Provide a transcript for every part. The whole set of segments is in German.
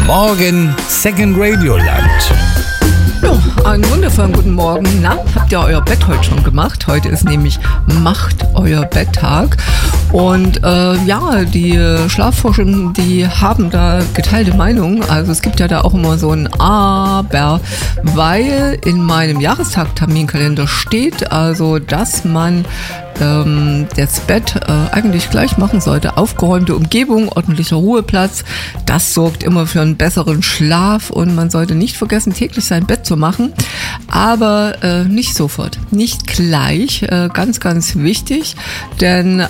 Morgen Second Radio Land. Ja, einen wundervollen guten Morgen. Na, habt ihr euer Bett heute schon gemacht? Heute ist nämlich Macht euer Betttag. Und die Schlafforschenden, die haben da geteilte Meinungen. Also es gibt ja da auch immer so ein Aber, weil in meinem Jahrestag-Terminkalender steht, also dass man das Bett eigentlich gleich machen sollte. Aufgeräumte Umgebung, ordentlicher Ruheplatz, das sorgt immer für einen besseren Schlaf und man sollte nicht vergessen, täglich sein Bett zu machen, aber nicht sofort, nicht gleich, ganz, ganz wichtig, denn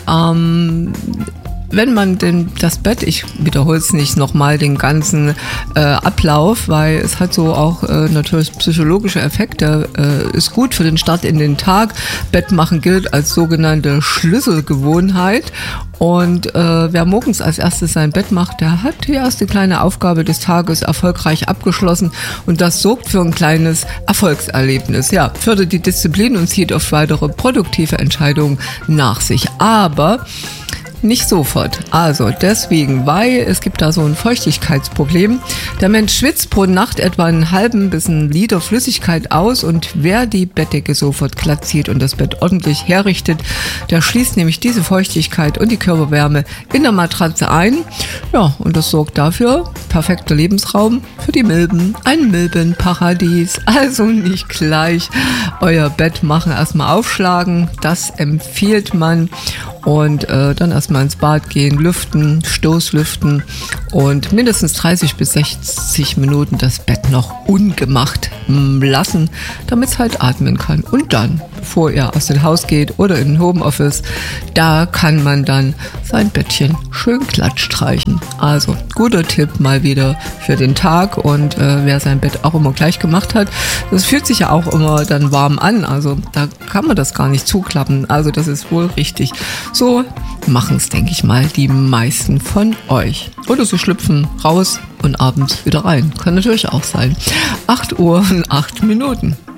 wenn man das Bett, ich wiederhole es nicht nochmal, den ganzen Ablauf, weil es hat so auch natürlich psychologische Effekte, ist gut für den Start in den Tag. Bett machen gilt als sogenannte Schlüsselgewohnheit. Und wer morgens als erstes sein Bett macht, der hat die erste kleine Aufgabe des Tages erfolgreich abgeschlossen und das sorgt für ein kleines Erfolgserlebnis. Ja, fördert die Disziplin und zieht oft weitere produktive Entscheidungen nach sich. Aber nicht sofort. Also deswegen, weil es gibt da so ein Feuchtigkeitsproblem. Der Mensch schwitzt pro Nacht etwa einen halben bis einen Liter Flüssigkeit aus und wer die Bettdecke sofort glatt zieht und das Bett ordentlich herrichtet, der schließt nämlich diese Feuchtigkeit und die Körperwärme in der Matratze ein. Ja, und das sorgt dafür, perfekter Lebensraum für die Milben. Ein Milbenparadies. Also nicht gleich euer Bett machen, erstmal aufschlagen. Das empfiehlt man. Und dann erstmal ins Bad gehen, lüften, Stoßlüften und mindestens 30 bis 60 Minuten das Bett noch ungemacht lassen, damit es halt atmen kann. Und dann, bevor ihr aus dem Haus geht oder in den Homeoffice, da kann man dann sein Bettchen schön glatt streichen. Also guter Tipp mal wieder für den Tag und wer sein Bett auch immer gleich gemacht hat, das fühlt sich ja auch immer dann warm an. Also da kann man das gar nicht zuklappen. Also das ist wohl richtig. So machen es, denke ich mal, die meisten von euch. Oder sie schlüpfen raus und abends wieder rein. Kann natürlich auch sein. 8 Uhr und 8 Minuten.